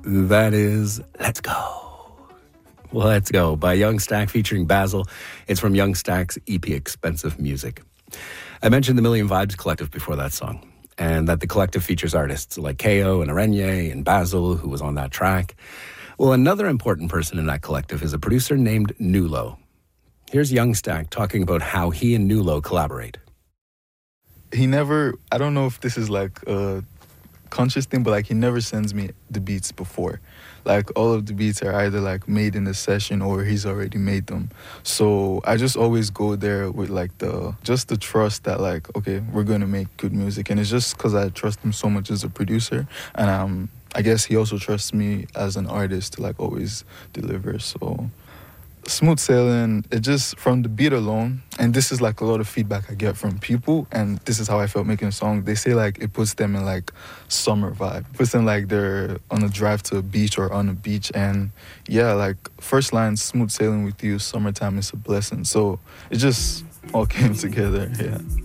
That is Let's Go. Let's Go by Young Stack featuring Basil. It's from Young Stack's EP Expensive Music. I mentioned the Million Vibes Collective before that song, and that the collective features artists like KO and Arenye and Basil, who was on that track. Well, another important person in that collective is a producer named Nulo. Here's Young Stack talking about how he and Nulo collaborate. I don't know if this is like a conscious thing, but like he never sends me the beats before. Like all of the beats are either like made in the session or he's already made them. So I just always go there with like the trust that like, okay, we're gonna make good music. And it's just because I trust him so much as a producer, and I guess he also trusts me as an artist to like always deliver. So Smooth Sailing, it just, from the beat alone, and this is like a lot of feedback I get from people, and this is how I felt making a song. They say like it puts them in like summer vibe. It puts them like they're on a drive to a beach or on a beach, and yeah, like first line, smooth sailing with you, summertime is a blessing. So it just all came together, yeah.